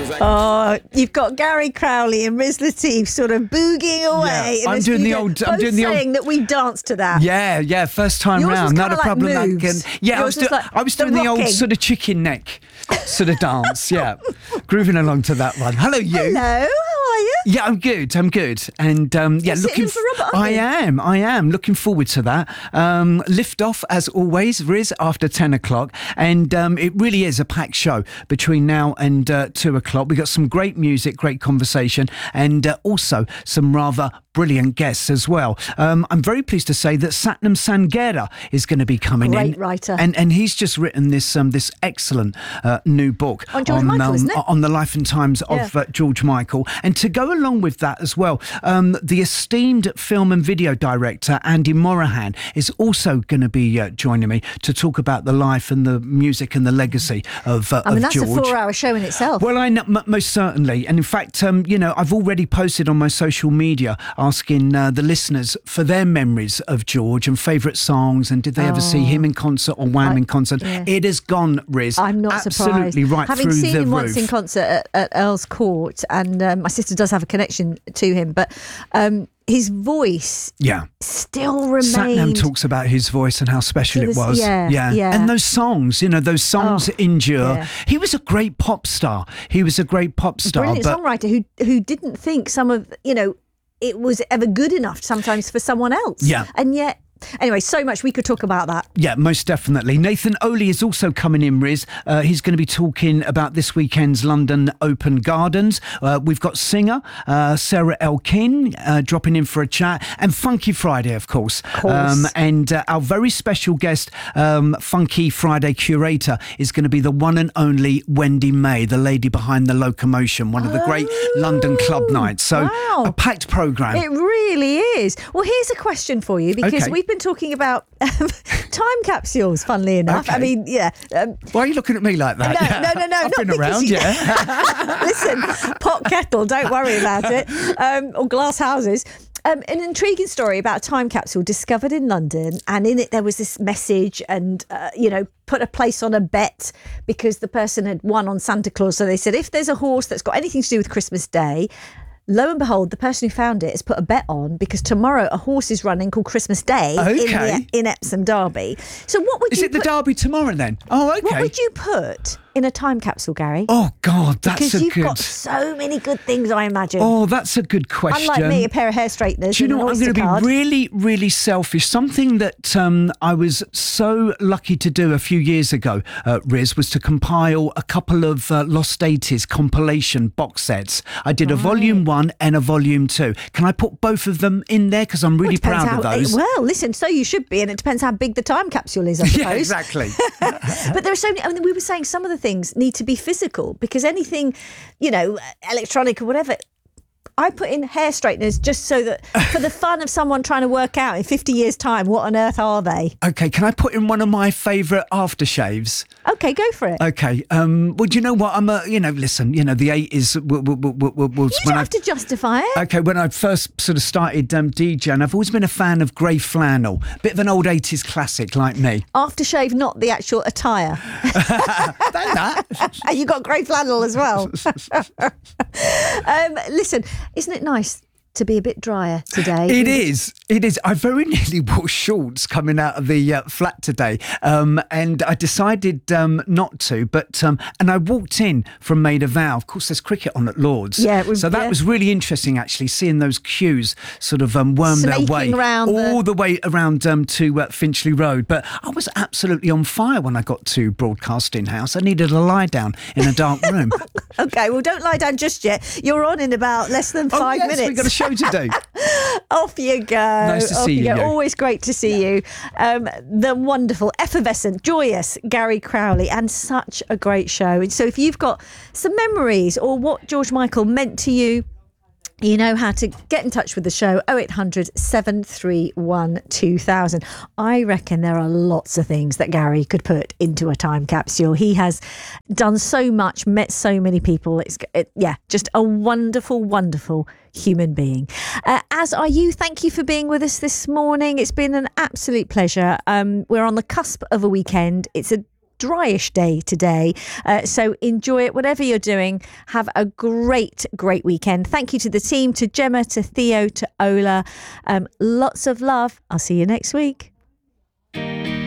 Oh, you've got Gary Crowley and Riz Lateef sort of boogieing away. Yeah, I'm doing the old. Saying that we danced to that. Yeah. First time Yours round, was not a like problem. moves. I was doing the old sort of chicken neck sort of dance. Yeah, grooving along to that one. Hello, you. Hello, how are you? Yeah, I'm good. And You're sitting for Robert, aren't you? I am looking forward to that. Lift off as always, Riz, after 10 o'clock, and it really is a packed show between now and 2 o'clock. We got some great music, great conversation, and also some rather brilliant guests as well. I'm very pleased to say that Satnam Sanghera is going to be coming in. Great writer. And he's just written this excellent new book on George Michael, isn't it? On the life and times of George Michael. And to go along with that as well, the esteemed film and video director Andy Morahan is also going to be joining me to talk about the life and the music and the legacy of George. That's a 4-hour show in itself. Well, I know, most certainly. And in fact, I've already posted on my social media asking the listeners for their memories of George and favourite songs, and did they ever see him in concert or Wham in concert. Yeah. It has gone, Riz. I'm not absolutely surprised. Right Having through seen the him roof. once in concert at Earl's Court, and my sister does have a connection to him, but his voice still remains. Satnam talks about his voice and how special it was. Yeah. And those songs, endure. Yeah. He was a great pop star. Brilliant songwriter who didn't think some of, it was ever good enough sometimes for someone else. Yeah. And yet, anyway, so much we could talk about that. Yeah, most definitely. Nathan Oley is also coming in, Riz. He's going to be talking about this weekend's London Open Gardens. We've got singer Sarah Elkin dropping in for a chat, and Funky Friday, of course. And our very special guest, Funky Friday curator, is going to be the one and only Wendy May, the lady behind The Locomotion, one of the great London club nights. So a packed programme. It really is. Well, here's a question for you, because we've been talking about time capsules, funnily enough. Okay. I mean, why are you looking at me like that? No. I've been around, Listen, pot kettle, don't worry about it. Or glass houses. An intriguing story about a time capsule discovered in London, and in it there was this message and, put a place on a bet because the person had won on Santa Claus. So they said, if there's a horse that's got anything to do with Christmas Day, lo and behold, the person who found it has put a bet on, because tomorrow a horse is running called Christmas Day in Epsom Derby. So what would the Derby tomorrow then? Oh, okay. What would you put in a time capsule, Gary? Oh, God, because you've got so many good things, I imagine. Oh, that's a good question. Unlike me, a pair of hair straighteners. Do you know what? I'm going to be really, really selfish. Something that I was so lucky to do a few years ago, Riz, was to compile a couple of Lost 80s compilation box sets. I did a volume 1 and a volume 2. Can I put both of them in there? Because I'm really proud of those. Well, listen, so you should be, and it depends how big the time capsule is, I suppose. Yeah, exactly. But there are so many. We were saying some of the things need to be physical, because anything, electronic or whatever, I put in hair straighteners just so that for the fun of someone trying to work out in 50 years' time, what on earth are they? Okay, can I put in one of my favourite aftershaves? Okay, go for it. Okay, well, do you know what? I'm listen, the 80s was you don't have to justify it. Okay, when I first sort of started DJing, I've always been a fan of grey flannel. Bit of an old 80s classic like me. Aftershave, not the actual attire. And you got grey flannel as well. Listen, isn't it nice to be a bit drier today? It is. I very nearly wore shorts coming out of the flat today, and I decided not to. But and I walked in from Maida Vale. Of course, there's cricket on at Lord's. So that was really interesting, actually, seeing those queues sort of worm their way all the way around to Finchley Road. But I was absolutely on fire when I got to Broadcasting House. I needed a lie down in a dark room. Okay, well, don't lie down just yet. You're on in about less than 5 minutes. We've got a show to do. Off you go. Nice to see you. Always great to see you. The wonderful, effervescent, joyous Gary Crowley, and such a great show. And so if you've got some memories or what George Michael meant to you, you know how to get in touch with the show, 0800 731 2000. I reckon there are lots of things that Gary could put into a time capsule. He has done so much, met so many people. Just a wonderful, wonderful human being. As are you. Thank you for being with us this morning. It's been an absolute pleasure. We're on the cusp of a weekend. It's a dryish day today. So enjoy it, whatever you're doing. Have a great weekend. Thank you to the team, to Gemma, to Theo, to Ola. Lots of love. I'll see you next week.